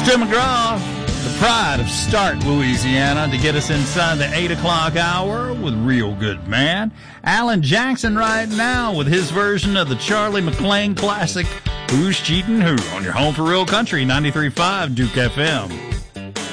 Stu McGraw, the pride of Stark, Louisiana, to get us inside the 8 o'clock hour with Real Good Man. Alan Jackson right now with his version of the Charlie McClain classic, Who's Cheatin' Who, on your home for Real Country, 93.5 Duke FM.